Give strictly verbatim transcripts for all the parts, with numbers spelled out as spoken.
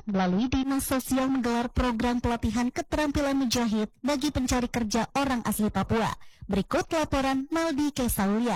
melalui Dinas Sosial menggelar program pelatihan keterampilan menjahit bagi pencari kerja orang asli Papua. Berikut laporan Maldi Kesaulia.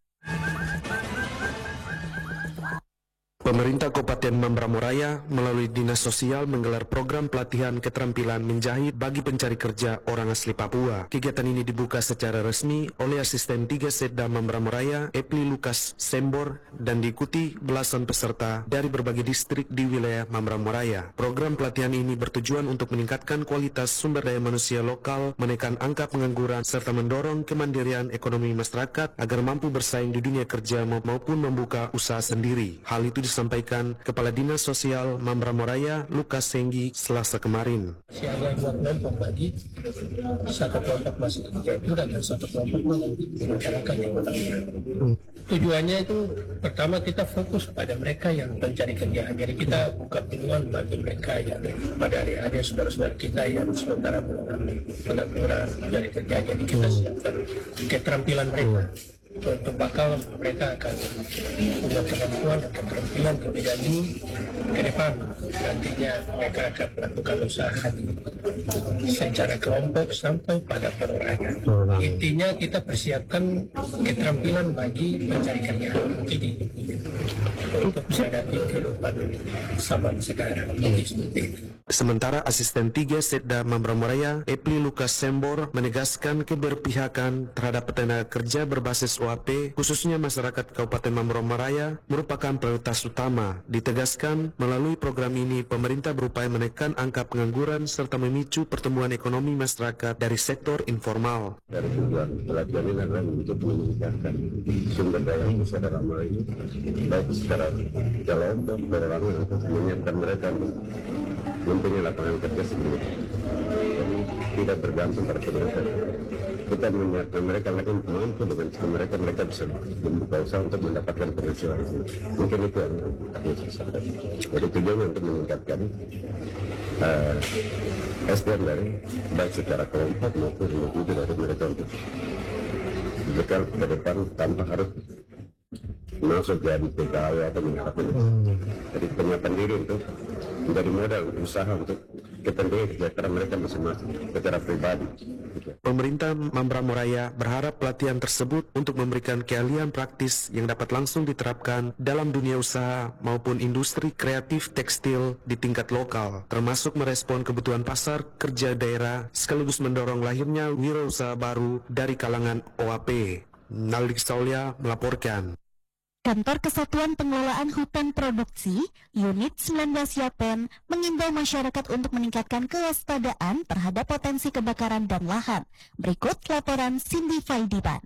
Pemerintah Kabupaten Mambramo Raya melalui Dinas Sosial menggelar program pelatihan keterampilan menjahit bagi pencari kerja orang asli Papua. Kegiatan ini dibuka secara resmi oleh Asisten tiga Setda Mambramo Raya, Epli Lukas Sembor, dan diikuti belasan peserta dari berbagai distrik di wilayah Mambramo Raya. Program pelatihan ini bertujuan untuk meningkatkan kualitas sumber daya manusia lokal, menekan angka pengangguran, serta mendorong kemandirian ekonomi masyarakat agar mampu bersaing di dunia kerja maupun membuka usaha sendiri. Hal itu disampaikan Kepala Dinas Sosial Mambramo Raya, Lukas Senggi, Selasa kemarin. Ada dua kelompok bagi satu kelompok masih itu dan satu kelompok nanti masyarakat yang bertanggung. Tujuannya itu pertama kita fokus pada mereka yang mencari kerja. Jadi kita buka peluang bagi mereka yang pada adik-adik saudara-saudara kita yang sementara pengangguran mencari kerja. Jadi kita siapkan keterampilan mereka. Untuk bakal mereka akan punya kemampuan dan keterampilan ke bidang ini ke depan. Nantinya mereka akan melakukan usaha secara kelompok sampai pada perorangan. Intinya kita persiapkan keterampilan bagi pencari kerja jadi untuk menghadapi kehidupan zaman sekarang. Sementara Asisten tiga Setda Mambramo Raya, Epli Lukas Sembor, menegaskan keberpihakan terhadap tenaga kerja berbasis O A P, khususnya masyarakat Kabupaten Mambramo Raya, merupakan prioritas utama. Ditegaskan, melalui program ini, pemerintah berupaya menekan angka pengangguran serta memicu pertumbuhan ekonomi masyarakat dari sektor informal. Dari tujuan pelatihan ini adalah untuk meningkatkan sumber daya manusia dalam hal ini, baik secara kelompok, perorangan, untuk menyiapkan mereka mempunyai lapangan kerja sendiri. Jadi tidak bergantung pada pemerintah. Kita menyiapkan mereka lagi mampu dengan mereka mereka bisa membuka usaha untuk mendapatkan penghasilan. Mungkin itu yang akan saya sampaikan. Jadi tujuannya untuk meningkatkan uh, S D M dari baik secara kelompok maupun individu dari mereka untuk bekal ke depan tanpa harus masuk jadi pegawai atau mengatakan. Jadi penyiapan diri untuk menjadi modal usaha untuk kepentingan kesejahteraan mereka masing-masing secara pribadi. Pemerintah Mambramo Raya berharap pelatihan tersebut untuk memberikan keahlian praktis yang dapat langsung diterapkan dalam dunia usaha maupun industri kreatif tekstil di tingkat lokal, termasuk merespon kebutuhan pasar kerja daerah sekaligus mendorong lahirnya wirausaha baru dari kalangan O A P. Naldik Saulia melaporkan. Kantor Kesatuan Pengelolaan Hutan Produksi, Unit sembilan belas Yapen, mengimbau masyarakat untuk meningkatkan kewaspadaan terhadap potensi kebakaran dan lahan. Berikut laporan Cindy Faidiban.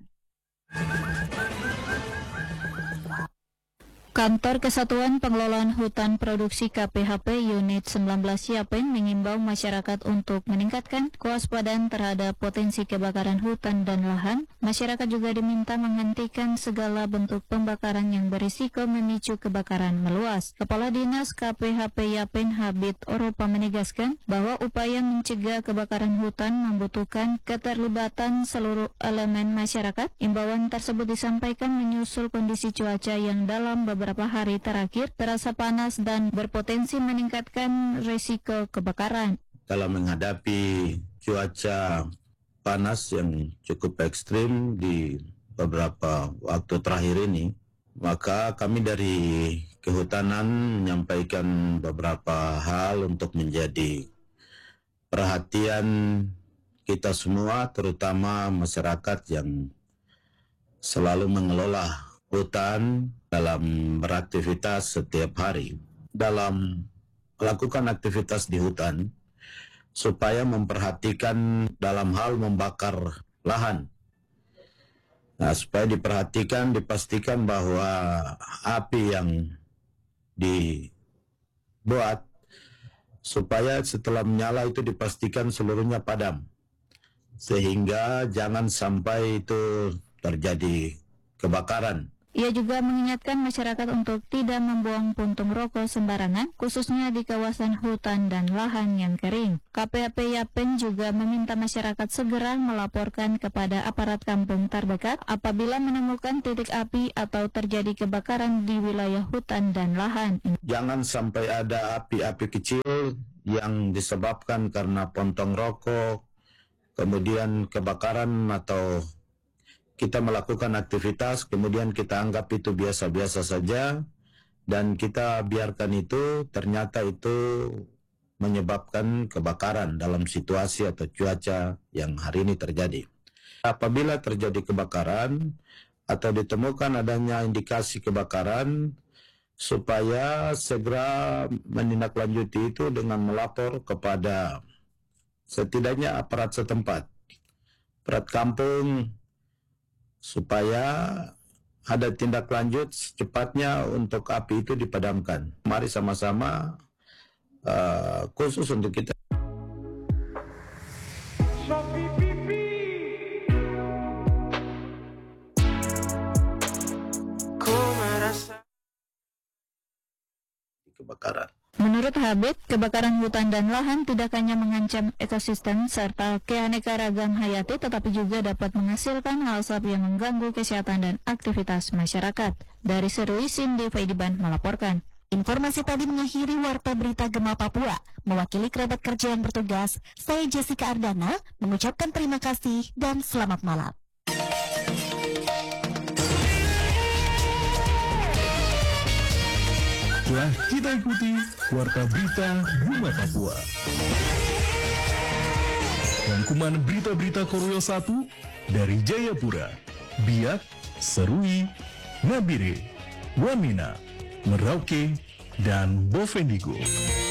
Kantor Kesatuan Pengelolaan Hutan Produksi K P H P Unit sembilan belas Yapen mengimbau masyarakat untuk meningkatkan kewaspadaan terhadap potensi kebakaran hutan dan lahan. Masyarakat juga diminta menghentikan segala bentuk pembakaran yang berisiko memicu kebakaran meluas. Kepala Dinas K P H P Yapen Habib Oropa menegaskan bahwa upaya mencegah kebakaran hutan membutuhkan keterlibatan seluruh elemen masyarakat. Imbauan tersebut disampaikan menyusul kondisi cuaca yang dalam beberapa beberapa hari terakhir terasa panas dan berpotensi meningkatkan risiko kebakaran. Dalam menghadapi cuaca panas yang cukup ekstrim di beberapa waktu terakhir ini, maka kami dari Kehutanan menyampaikan beberapa hal untuk menjadi perhatian kita semua, terutama masyarakat yang selalu mengelola hutan dalam beraktivitas setiap hari, dalam melakukan aktivitas di hutan, supaya memperhatikan dalam hal membakar lahan. Nah, supaya diperhatikan, dipastikan bahwa api yang dibuat, supaya setelah menyala itu dipastikan seluruhnya padam, sehingga jangan sampai itu terjadi kebakaran. Ia juga mengingatkan masyarakat untuk tidak membuang puntung rokok sembarangan, khususnya di kawasan hutan dan lahan yang kering. K P H P Yapen juga meminta masyarakat segera melaporkan kepada aparat kampung terdekat apabila menemukan titik api atau terjadi kebakaran di wilayah hutan dan lahan. Jangan sampai ada api-api kecil yang disebabkan karena pontong rokok, kemudian kebakaran atau kita melakukan aktivitas, kemudian kita anggap itu biasa-biasa saja, dan kita biarkan itu, ternyata itu menyebabkan kebakaran dalam situasi atau cuaca yang hari ini terjadi. Apabila terjadi kebakaran atau ditemukan adanya indikasi kebakaran, supaya segera menindaklanjuti itu dengan melapor kepada setidaknya aparat setempat, aparat kampung, supaya ada tindak lanjut secepatnya untuk api itu dipadamkan. Mari sama-sama uh, khusus untuk kita. Kebakaran. Menurut Habib, kebakaran hutan dan lahan tidak hanya mengancam ekosistem serta keanekaragam hayati, tetapi juga dapat menghasilkan hal asap yang mengganggu kesehatan dan aktivitas masyarakat. Dari Serui, Cindy Faidiban melaporkan. Informasi tadi mengakhiri Warta Berita Gema Papua. Mewakili kerabat kerja yang bertugas, saya Jessica Ardana mengucapkan terima kasih dan selamat malam. Telah kita ikuti Warta Berita Gema Papua. Rangkuman berita-berita Korwil satu dari Jayapura, Biak, Serui, Nabire, Wamena, Merauke, dan Bovendigul.